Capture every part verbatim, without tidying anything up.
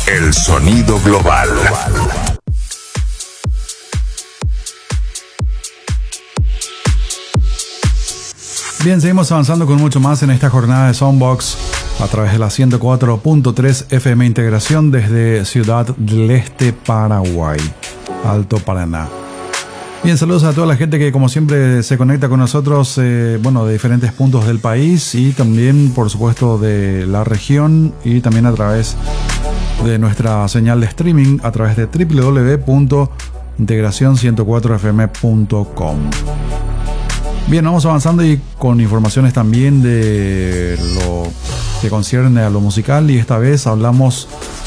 El sonido global. Bien, seguimos avanzando con mucho más en esta jornada de Soundbox a través de la ciento cuatro punto tres F M Integración desde Ciudad del Este, Paraguay, Alto Paraná. Bien, saludos a toda la gente que como siempre se conecta con nosotros, eh, bueno, de diferentes puntos del país y también, por supuesto, de la región y también a través de nuestra señal de streaming a través de doble u doble u doble u punto integración ciento cuatro f m punto com. Bien, vamos avanzando y con informaciones también de lo que concierne a lo musical, y esta vez hablamos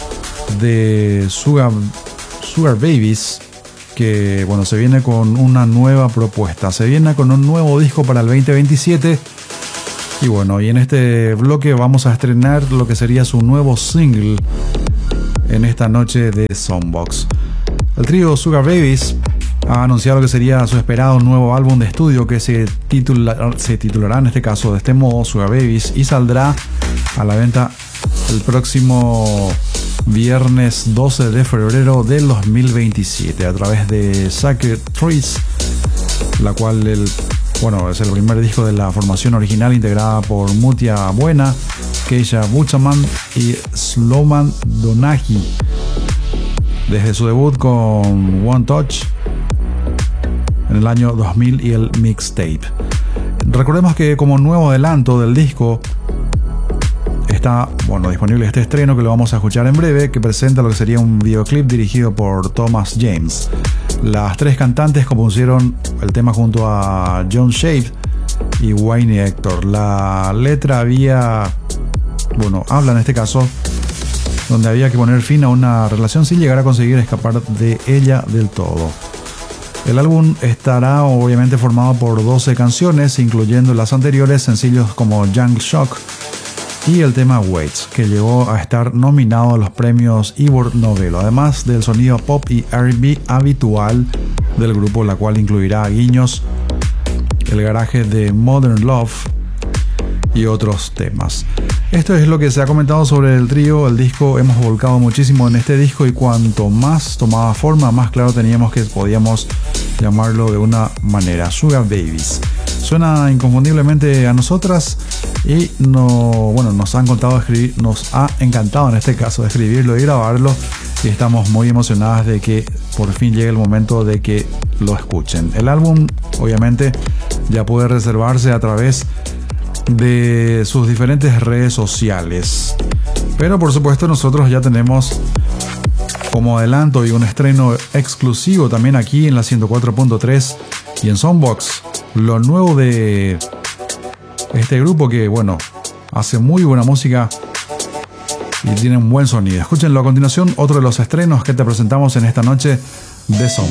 de Sugar, Sugar Babies, que bueno, se viene con una nueva propuesta, se viene con un nuevo disco para el veinte veintisiete, y bueno, y en este bloque vamos a estrenar lo que sería su nuevo single en esta noche de Soundbox. El trío Sugar Babies ha anunciado que sería su esperado nuevo álbum de estudio, que se, titula, se titulará en este caso de este modo, Sugar Babies, y saldrá a la venta el próximo viernes doce de febrero del dos mil veintisiete a través de Sacred Trees, la cual el, bueno, es el primer disco de la formación original integrada por Mutia Buena, Keisha Buchaman y Sloman Donaghy, desde su debut con One Touch en el año dos mil y el mixtape. Recordemos que como nuevo adelanto del disco está, bueno, disponible este estreno que lo vamos a escuchar en breve, que presenta lo que sería un videoclip dirigido por Thomas James. Las tres cantantes compusieron el tema junto a John Shade y Wayne Hector. La letra había, bueno, habla en este caso donde había que poner fin a una relación sin llegar a conseguir escapar de ella del todo. El álbum estará obviamente formado por doce canciones, incluyendo las anteriores sencillos como Young Shock y el tema Waits, que llegó a estar nominado a los premios Ivor Novello, además del sonido pop y R and B habitual del grupo, la cual incluirá guiños, el garaje de Modern Love y otros temas. Esto es lo que se ha comentado sobre el trío. El disco, hemos volcado muchísimo en este disco, y cuanto más tomaba forma, más claro teníamos que podíamos llamarlo de una manera: Sugar Babies. Suena inconfundiblemente a nosotras y no, bueno, nos han contado escribir, nos ha encantado en este caso escribirlo y grabarlo, y estamos muy emocionadas de que por fin llegue el momento de que lo escuchen. El álbum obviamente ya puede reservarse a través de sus diferentes redes sociales, pero por supuesto nosotros ya tenemos como adelanto y un estreno exclusivo también aquí en la ciento cuatro punto tres y en Soundbox lo nuevo de este grupo que, bueno, hace muy buena música y tiene un buen sonido. Escúchenlo a continuación, otro de los estrenos que te presentamos en esta noche de Soundbox.